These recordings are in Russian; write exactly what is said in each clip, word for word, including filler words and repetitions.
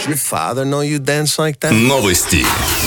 your father know you dance like that? Новости.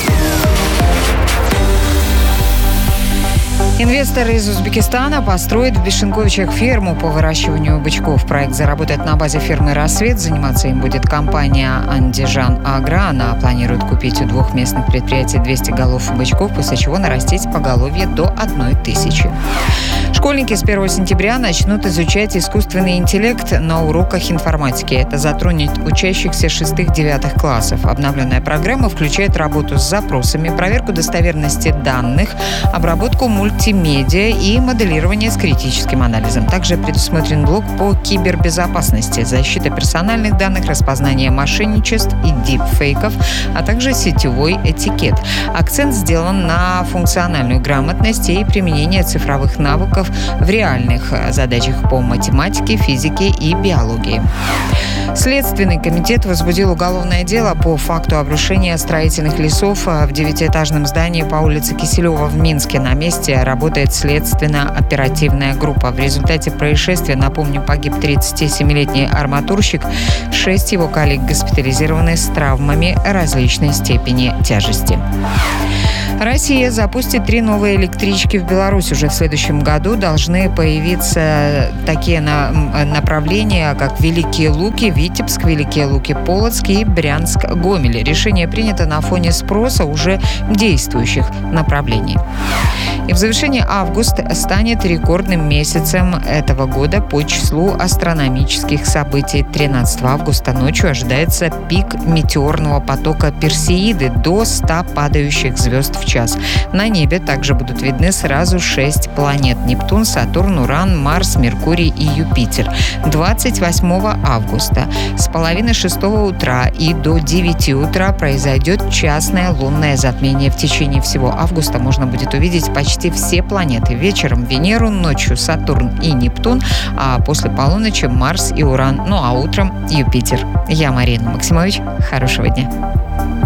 Инвестор из Узбекистана построит в Бешенковичах ферму по выращиванию бычков. Проект заработает на базе фермы «Рассвет». Заниматься им будет компания «Андижан Агро». Она планирует купить у двух местных предприятий двести голов бычков, после чего нарастить поголовье до одной тысячи. Школьники с первого сентября начнут изучать искусственный интеллект на уроках информатики. Это затронет учащихся шестых-девятых классов. Обновленная программа включает работу с запросами, проверку достоверности данных, обработку мультимедиа и моделирование с критическим анализом. Также предусмотрен блок по кибербезопасности, защита персональных данных, распознание мошенничеств и дипфейков, а также сетевой этикет. Акцент сделан на функциональную грамотность и применение цифровых навыков в реальных задачах по математике, физике и биологии. Следственный комитет возбудил уголовное дело по факту обрушения строительных лесов в девятиэтажном здании по улице Киселева в Минске. На месте работает следственно-оперативная группа. В результате происшествия, напомню, погиб тридцатисемилетний арматурщик. Шесть его коллег госпитализированы с травмами различной степени тяжести. Россия запустит три новые электрички в Беларусь. Уже в следующем году должны появиться такие направления, как Великие Луки, Витебск, Великие Луки, Полоцк и Брянск-Гомель. Решение принято на фоне спроса уже действующих направлений. И в завершении август станет рекордным месяцем этого года по числу астрономических событий. тринадцатого августа ночью ожидается пик метеорного потока Персеиды до ста падающих звезд в час. На небе также будут видны сразу шесть планет: Нептун, Сатурн, Уран, Марс, Меркурий и Юпитер. двадцать восьмого августа с половины шестого утра и до девяти утра произойдет частное лунное затмение. В течение всего августа можно будет увидеть почти все планеты. Вечером Венеру, ночью Сатурн и Нептун, а после полуночи Марс и Уран, ну а утром Юпитер. Я Марина Максимович. Хорошего дня.